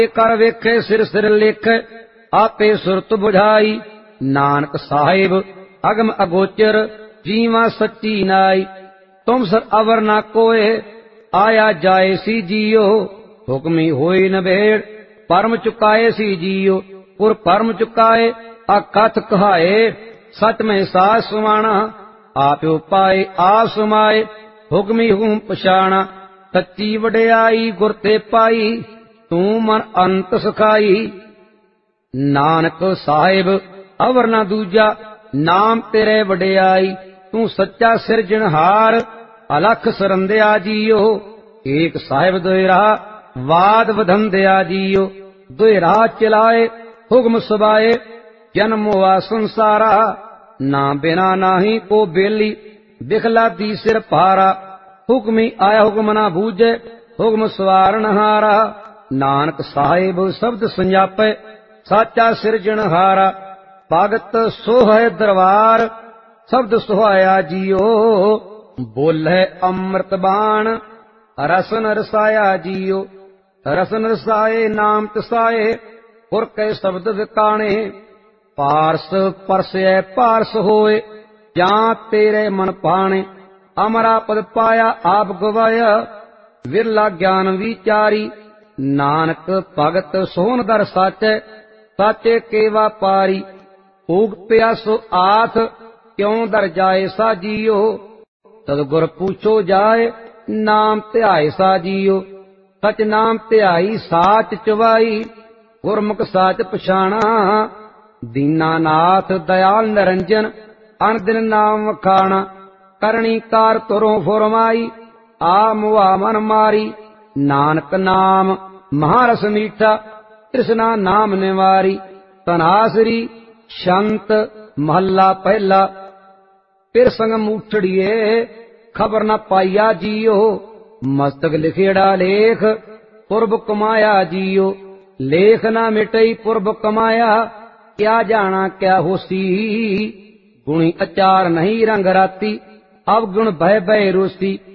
कर वेखे सिर सिर लेख आपे सुरत बुझाई। नानक साहिब अगम अगोचर जीवा सच्ची नाई। तुम सर अवर ना कोय आया जाए सी जियो। हुक्मी होई न भेड़ परम चुकाए सी जियो। पुर परम चुकाए अकथ कहाए सच में सास सुमाना। आपो पाए आप सुमाए हुक्मी हूं पछाणा। सच्ची वडियाई गुर ते पाई तू मन अंत सखाई। नानक साहिब अवर ना दूजा नाम तेरे वडियाई। तू सच्चा सिरजनहार अलख सरंदया जियो। एक साहिब दोहरा वाद वधंदया जियो। दोहरा चलाए हुक्म सुबाए जन्म हुआ संसारा। ना बिना नाही को बेली बिखला दी सिर पारा। हुक्मी आया हुक्म ना बूझे हुक्म सवारण हारा। नानक साहिब शब्द संजापे साचा सिरजनहारा। भगत सोहै दरबार शब्द सुहाया जियो। बोले अमृत बाण रसन रसाया जियो। रसन रसाए नाम तसाए पुर कै शब्द विकाणे। पारस परसै पारस होए जां तेरे मन पाणे। अमरा पद पाया आप गवाया विरला ज्ञान विचारी। नानक भगत सोहन दर साचे साचे के व्यापारी। भूख प्यासो आथ क्यों दर जाए सा जियो। सतगुर पूछो जाए नाम ध्याय सा जियो। सच नाम ध्याई साच चवाई गुरमुख साच पछाणा। दीनानाथ दयाल निरंजन अनदिन नाम वखाणा। करणी कार तुरों फुरमाई आ मुआ मन मारी। नानक नाम महारस मीठा तृष्णा नाम निवारी। तनासरी शंत महला पहला। फिर संग मूठड़िए खबर न पाइया जियो। मस्तक लिखेड़ा लेख पुरब कमाया जियो। लेख न मिटई पुरब कमाया क्या जाना क्या होसी। गुणी अचार नहीं रंग राती अब गुण भय भय रोसी।